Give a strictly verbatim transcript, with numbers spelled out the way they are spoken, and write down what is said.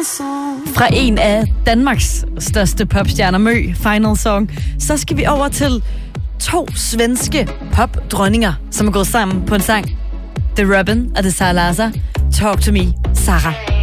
Fra en af Danmarks største popstjerner, Mø, Final Song, så skal vi over til to svenske popdronninger, som er gået sammen på en sang. Det er Robin og det er Sara Larsson. Talk to me, Sarah.